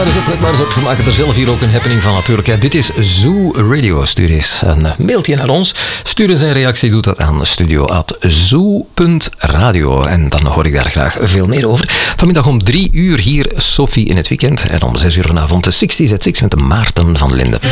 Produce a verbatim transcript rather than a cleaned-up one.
eens op, let maar eens op. We maken er zelf hier ook een happening van natuurlijk. Ja, dit is Zoo Radio. Stuur eens een mailtje naar ons. Stuur eens een reactie, doe dat aan studio at zoo punt radio. En dan hoor ik daar graag veel meer over. Vanmiddag om drie uur hier Sophie in het weekend. En om zes uur vanavond de zestig at zes met de Maarten van Linden.